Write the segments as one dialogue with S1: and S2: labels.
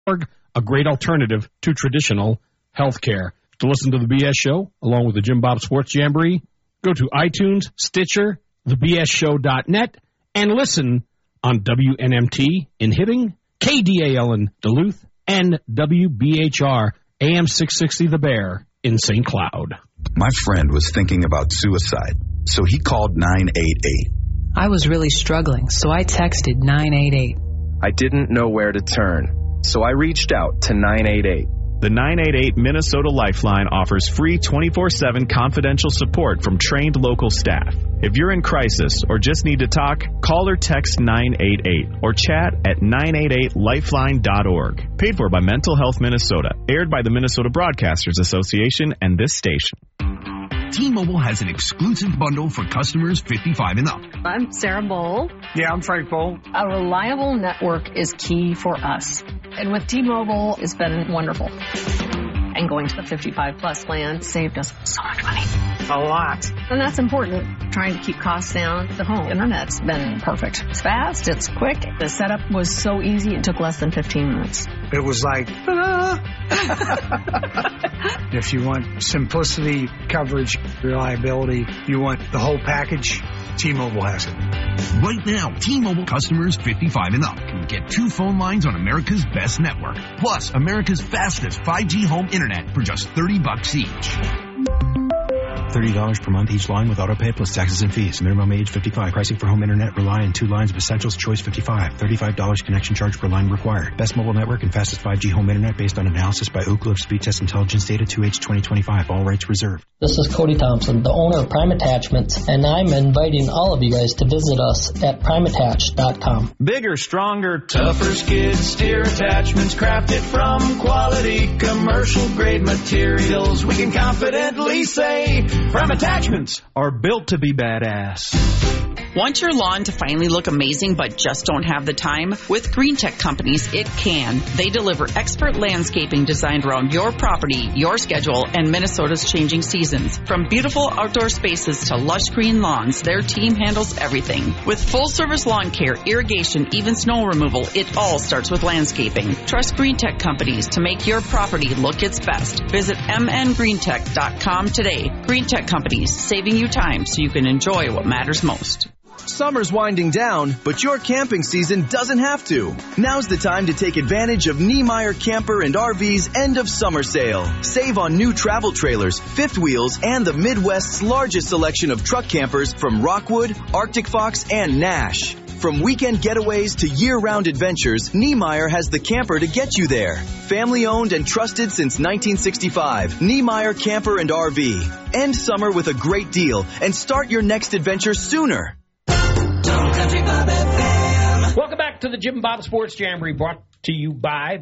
S1: a great alternative to traditional health care. To listen to the BS Show, along with the Jim Bob Sports Jamboree, go to iTunes, Stitcher, thebsshow.net, and listen on WNMT in Hibbing, KDAL in Duluth, and WBHR AM 660 The Bear in St. Cloud.
S2: My friend was thinking about suicide, so he called 988.
S3: I was really struggling, so I texted 988.
S4: I didn't know where to turn, so I reached out to 988.
S5: The 988 Minnesota Lifeline offers free 24/7 confidential support from trained local staff. If you're in crisis or just need to talk, call or text 988 or chat at 988lifeline.org. Paid for by Mental Health Minnesota. Aired by the Minnesota Broadcasters Association and this station.
S6: T-Mobile has an exclusive bundle for customers 55 and up.
S7: I'm Sarah Bowl.
S8: Yeah, I'm Frank Bowl.
S7: A reliable network is key for us. And with T-Mobile, it's been wonderful. And going to the 55-plus plan saved us so much money.
S8: A lot.
S7: And that's important. Trying to keep costs down. The home internet's been perfect. It's fast. It's quick. The setup was so easy. It took less than 15 minutes.
S8: It was like, if you want simplicity, coverage, reliability, you want the whole package, T-Mobile has it.
S6: Right now, T-Mobile customers 55 and up can get 2 phone lines on America's best network, plus America's fastest 5G home internet for just $30 each.
S9: $30 per month each line with autopay plus taxes and fees. Minimum age 55. Pricing for home internet rely on 2 lines of essentials. Choice 55. $35 connection charge per line required. Best mobile network and fastest 5G home internet based on analysis by Oak Grove Speed Test Intelligence Data 2H 2025. All rights reserved.
S10: This is Cody Thompson, the owner of Prime Attachments, and I'm inviting all of you guys to visit us at primeattach.com.
S11: Bigger, stronger, tougher skid steer attachments crafted from quality commercial grade materials. We can confidently say Prime Attachments are built to be badass.
S12: Want your lawn to finally look amazing but just don't have the time? With Green Tech Companies, it can. They deliver expert landscaping designed around your property, your schedule, and Minnesota's changing seasons. From beautiful outdoor spaces to lush green lawns, their team handles everything. With full-service lawn care, irrigation, even snow removal, it all starts with landscaping. Trust Green Tech Companies to make your property look its best. Visit mngreentech.com today. Green Tech Companies, saving you time so you can enjoy what matters most.
S13: Summer's winding down, but your camping season doesn't have to. Now's the time to take advantage of Niemeyer Camper and RV's end of summer sale. Save on new travel trailers, fifth wheels, and the Midwest's largest selection of truck campers from Rockwood, Arctic Fox, and Nash. From weekend getaways to year-round adventures, Niemeyer has the camper to get you there. Family-owned and trusted since 1965, Niemeyer Camper and RV. End summer with a great deal and start your next adventure sooner.
S1: Welcome back to the Jim Bob Sports Jamboree, brought to you by,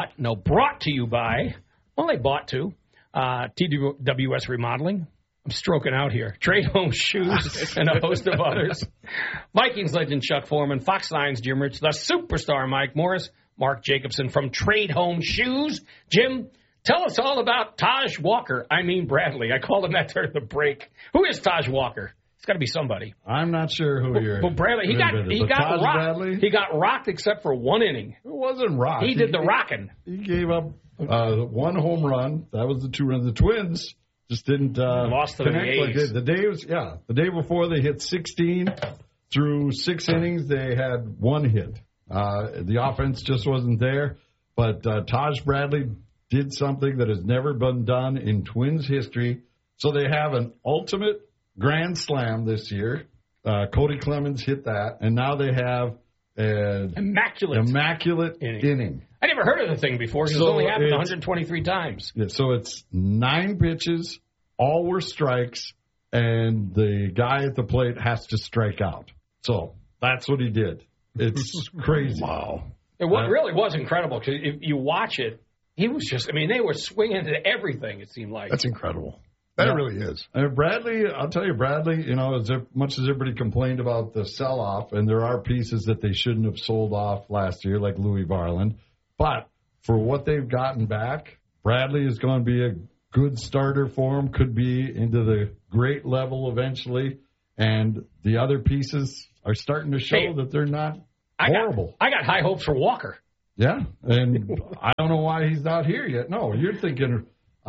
S1: TWS Remodeling. I'm stroking out here. Trade Home Shoes and a host of others. Vikings legend Chuck Foreman, Fox 9's Jim Rich, the superstar Mike Morris, Mark Jacobson from Trade Home Shoes. Jim, tell us all about Taj Bradley. I called him that during the break. Who is Taj Walker? It's got to be somebody.
S14: I'm not sure who you're.
S1: But Bradley, he got rocked. Bradley? He got rocked except for one inning.
S14: It wasn't rocked.
S1: He did the rocking.
S14: He gave up 1 home run. That was the 2 runs. The Twins just didn't
S1: lost to the A's.
S14: The day before they hit 16 through 6 innings, they had 1 hit. The offense just wasn't there. But Taj Bradley did something that has never been done in Twins history. So they have an ultimate grand slam this year. Cody Clemens hit that, and now they have an immaculate inning.
S1: I never heard of the thing before because it only happened 123 times.
S14: Yeah, so it's 9 pitches, all were strikes, and the guy at the plate has to strike out. So that's what he did. It's crazy.
S1: Wow. It really was incredible because if you watch it, he was just, they were swinging to everything, it seemed like.
S15: That's incredible. That really is.
S14: Bradley, I'll tell you, Bradley, as much as everybody complained about the sell-off, and there are pieces that they shouldn't have sold off last year, like Louis Varland, but for what they've gotten back, Bradley is going to be a good starter for him, could be into the great level eventually, and the other pieces are starting to show that they're not horrible.
S1: I got high hopes for Walker.
S14: Yeah, and I don't know why he's not here yet. No, you're thinking,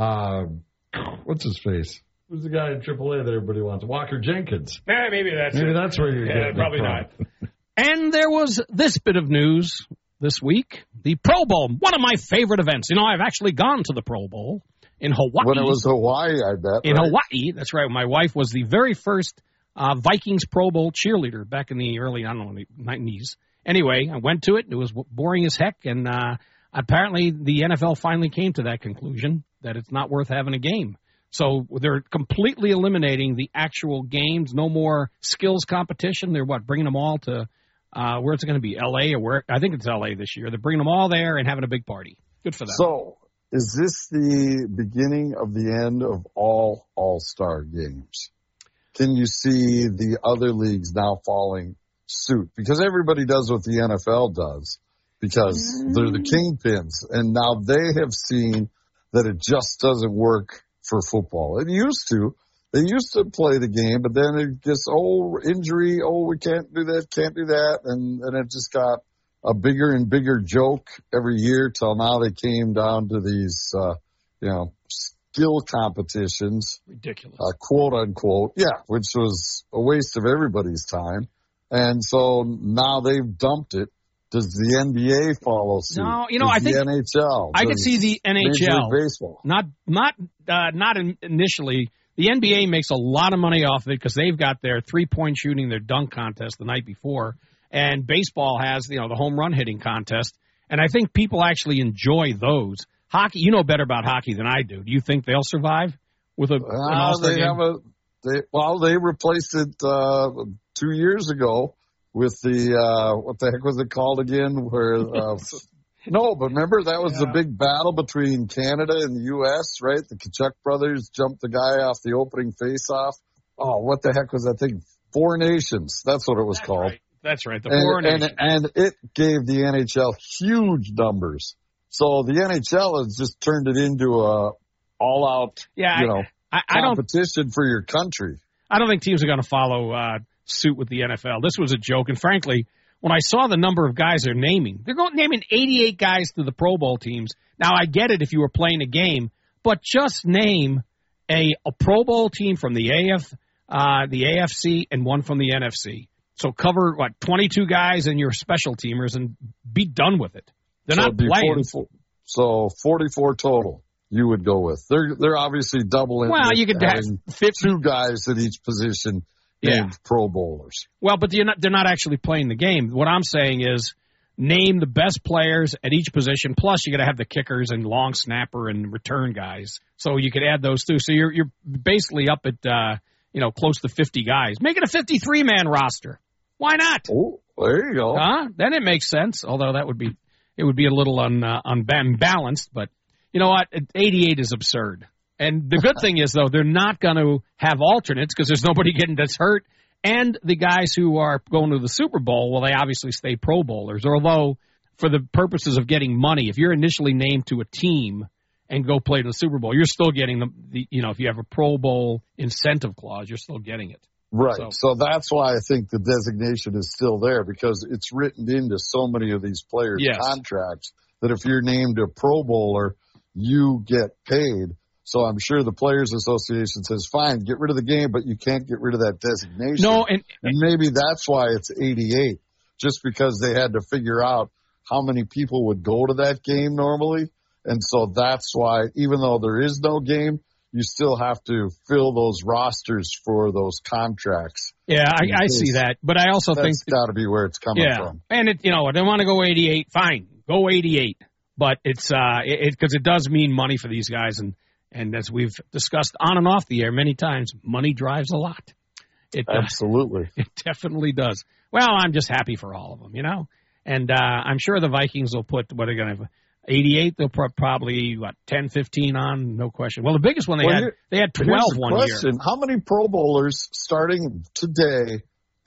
S14: what's his face? Who's the guy in AAA that everybody wants? Walker Jenkins.
S1: Maybe that's
S14: Maybe
S1: it.
S14: that's where you're getting
S1: probably
S14: it
S1: not.
S14: from.
S1: And there was this bit of news this week. The Pro Bowl, one of my favorite events. You know, I've actually gone to the Pro Bowl in Hawaii.
S15: When it was Hawaii, I bet.
S1: In Hawaii, that's right. My wife was the very first Vikings Pro Bowl cheerleader back in the early, 90s. Anyway, I went to it. It was boring as heck, and apparently the NFL finally came to that conclusion that it's not worth having a game. So they're completely eliminating the actual games. No more skills competition. They're bringing them all to where it's going to be, L.A. or where? I think it's L.A. this year. They're bringing them all there and having a big party. Good for them.
S15: So is this the beginning of the end of all All-Star games? Can you see the other leagues now following suit? Because everybody does what the NFL does because they're the kingpins. And now they have seen that it just doesn't work for football. It used to. They used to play the game, but then it gets, injury, we can't do that. And it just got a bigger and bigger joke every year till now they came down to these, skill competitions.
S1: Ridiculous.
S15: Quote unquote. Yeah, which was a waste of everybody's time. And so now they've dumped it. Does the NBA follow suit?
S1: No, I think
S15: the NHL.
S1: I could see the NHL.
S15: Major League Baseball.
S1: Not initially. The NBA makes a lot of money off of it because they've got their 3-point shooting, their dunk contest the night before, and baseball has the home run hitting contest. And I think people actually enjoy those. Hockey, you know better about hockey than I do. Do you think they'll survive with an All-Star game?
S15: They replaced it 2 years ago with the what the heck was it called again? Where no, but remember that was the big battle between Canada and the U.S. Right? The Kachuk brothers jumped the guy off the opening face-off. Oh, what the heck was that thing? Four Nations. That's what it was called.
S1: Right. That's right. The Four Nations.
S15: And it gave the NHL huge numbers. So the NHL has just turned it into a all-out, competition for your country.
S1: I don't think teams are going to follow suit with the NFL. This was a joke, and frankly, when I saw the number of guys they're naming 88 guys to the Pro Bowl teams. Now, I get it if you were playing a game, but just name a Pro Bowl team from the AFC and one from the NFC. So cover, 22 guys and your special teamers and be done with it. They're not playing.
S15: 44 total you would go with. They're obviously doubling.
S1: Well, you could have
S15: 2 guys at each position named Pro Bowlers.
S1: Well, but they're not actually playing the game. What I'm saying is name the best players at each position, plus you got to have the kickers and long snapper and return guys. So you could add those too. So you're basically up at close to 50 guys. Make it a 53-man roster. Why not?
S15: Oh, there you go.
S1: Then it makes sense, although it would be a little unbalanced, but you know what? 88 is absurd. And the good thing is, though, they're not going to have alternates because there's nobody getting that's hurt. And the guys who are going to the Super Bowl, well, they obviously stay Pro Bowlers. Although, for the purposes of getting money, if you're initially named to a team and go play to the Super Bowl, you're still getting the if you have a Pro Bowl incentive clause, you're still getting it.
S15: Right. So that's why I think the designation is still there because it's written into so many of these players' contracts that if you're named a Pro Bowler, you get paid. So I'm sure the Players Association says, fine, get rid of the game, but you can't get rid of that designation.
S1: No, and
S15: maybe that's why it's 88, just because they had to figure out how many people would go to that game normally. And so that's why, even though there is no game, you still have to fill those rosters for those contracts.
S1: Yeah, I see that. But I also think
S15: that's got to be where it's coming from.
S1: And they want to go 88, fine, go 88. But it's because it does mean money for these guys, and as we've discussed on and off the air many times, money drives a lot.
S15: Absolutely.
S1: It definitely does. Well, I'm just happy for all of them, And I'm sure the Vikings will put, what are they going to have, 88? They'll probably, 10, 15 on, no question. Well, the biggest one they had 12 one year.
S15: How many Pro Bowlers starting today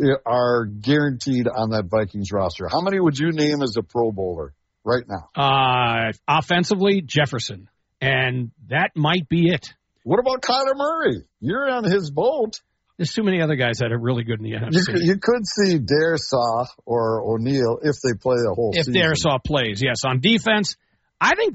S15: are guaranteed on that Vikings roster? How many would you name as a Pro Bowler right now?
S1: Offensively, Jefferson. And that might be it.
S15: What about Kyler Murray? You're on his boat.
S1: There's too many other guys that are really good in the NFC.
S15: You could see Darrisaw or O'Neal if they play the whole season.
S1: If Darrisaw plays, yes. On defense, I think